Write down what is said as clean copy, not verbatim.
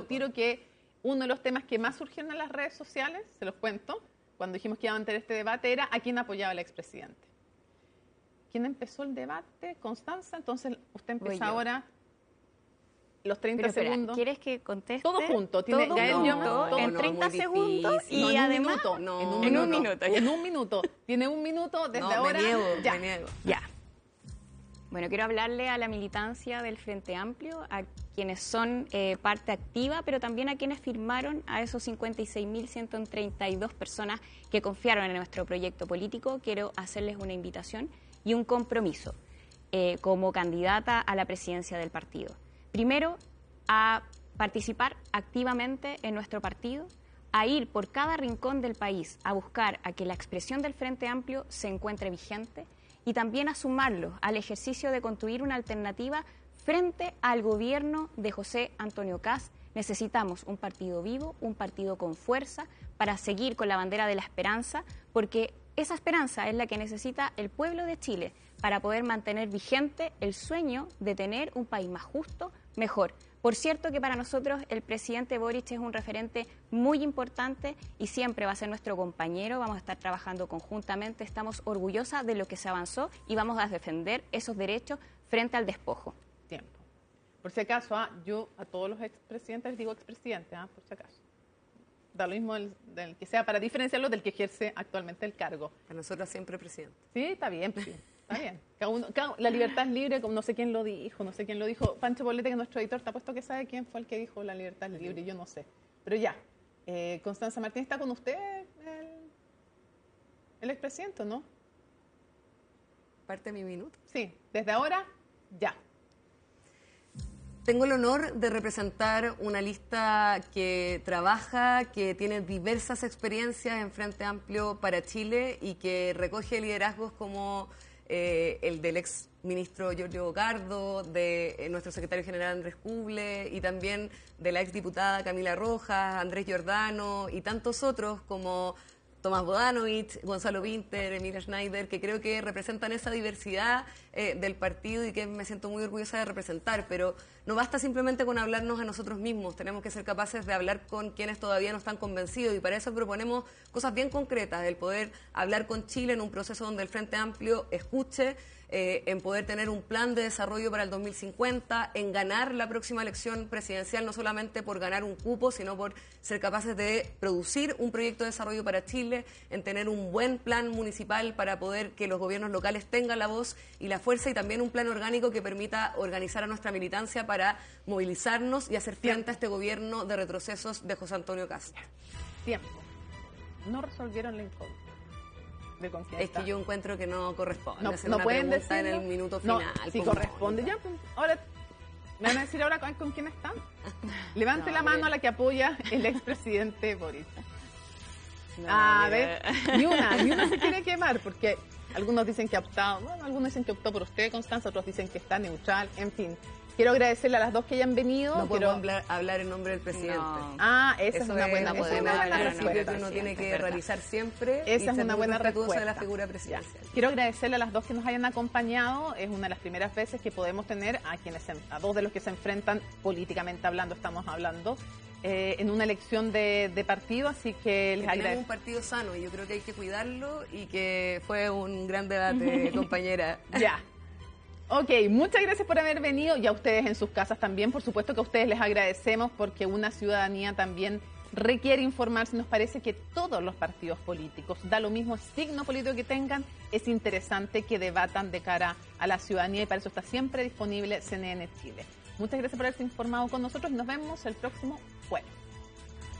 al tiro que uno de los temas que más surgieron en las redes sociales, se los cuento, cuando dijimos que iba a tener este debate, era a quién apoyaba el expresidente. ¿Quién empezó el debate? Constanza. Entonces, usted empieza ahora los 30 segundos. ¿Quieres que conteste? Todo junto. Tiene Gael Young, en 30 segundos y y además... En un minuto. Tiene un minuto desde ahora. Me niego. Ya. Bueno, quiero hablarle a la militancia del Frente Amplio, a quienes son parte activa, pero también a quienes firmaron, a esos 56.132 personas que confiaron en nuestro proyecto político. Quiero hacerles una invitación y un compromiso como candidata a la presidencia del partido. Primero, a participar activamente en nuestro partido, a ir por cada rincón del país a buscar a que la expresión del Frente Amplio se encuentre vigente y también a sumarlo al ejercicio de construir una alternativa frente al gobierno de José Antonio Kast. Necesitamos un partido vivo, un partido con fuerza para seguir con la bandera de la esperanza, porque esa esperanza es la que necesita el pueblo de Chile para poder mantener vigente el sueño de tener un país más justo, mejor. Por cierto que para nosotros el presidente Boric es un referente muy importante y siempre va a ser nuestro compañero, vamos a estar trabajando conjuntamente, estamos orgullosas de lo que se avanzó y vamos a defender esos derechos frente al despojo. Tiempo. Por si acaso, yo a todos los expresidentes les digo expresidente, por si acaso. Da lo mismo del que sea, para diferenciarlo del que ejerce actualmente el cargo. Para nosotros siempre presidente. Sí, está bien, sí. Está bien. La libertad es libre, como no sé quién lo dijo. Pancho Poblete, que es nuestro editor, te apuesto que sabe quién fue el que dijo la libertad es libre, yo no sé. Pero ya, Constanza Martínez, ¿está con usted el expresidente, no? ¿Parte de mi minuto? Sí, desde ahora, ya. Tengo el honor de representar una lista que trabaja, que tiene diversas experiencias en Frente Amplio para Chile y que recoge liderazgos como el del ex ministro Giorgio Bocardo, de nuestro secretario general Andrés Cuble y también de la ex diputada Camila Rojas, Andrés Giordano y tantos otros como Tomás Bodanovich, Gonzalo Winter, Emilia Schneider, que creo que representan esa diversidad del partido y que me siento muy orgullosa de representar, pero no basta simplemente con hablarnos a nosotros mismos, tenemos que ser capaces de hablar con quienes todavía no están convencidos y para eso proponemos cosas bien concretas, el poder hablar con Chile en un proceso donde el Frente Amplio escuche, en poder tener un plan de desarrollo para el 2050, en ganar la próxima elección presidencial, no solamente por ganar un cupo, sino por ser capaces de producir un proyecto de desarrollo para Chile, en tener un buen plan municipal para poder que los gobiernos locales tengan la voz y la fuerza y también un plan orgánico que permita organizar a nuestra militancia para movilizarnos y hacer frente a este gobierno de retrocesos de José Antonio Kast. Tiempo. No resolvieron la incógnita. Es que yo encuentro que no corresponde hacer no una pueden pregunta decirlo en el minuto final. Si corresponde, ya, pues, ahora, ¿me van a decir ahora con quién están? Levante la mano a la que apoya el expresidente Boric. A ver, ni una se quiere quemar, porque algunos dicen que ha optado, algunos dicen que optó por usted, Constanza, otros dicen que está neutral, en fin. Quiero agradecerle a las dos que hayan venido. No puedo hablar en nombre del presidente. No. Esa es una buena respuesta. Que uno tiene que realizar siempre. Esa es una buena respuesta de la figura presidencial. Quiero agradecerle a las dos que nos hayan acompañado. Es una de las primeras veces que podemos tener a dos de los que se enfrentan políticamente hablando, estamos hablando, en una elección de partido, así que les agradezco. Tenemos un partido sano y yo creo que hay que cuidarlo y que fue un gran debate, compañera. Ya. Ok, muchas gracias por haber venido y a ustedes en sus casas también. Por supuesto que a ustedes les agradecemos porque una ciudadanía también requiere informarse. Nos parece que todos los partidos políticos, da lo mismo el signo político que tengan, es interesante que debatan de cara a la ciudadanía y para eso está siempre disponible CNN Chile. Muchas gracias por haberse informado con nosotros y nos vemos el próximo jueves.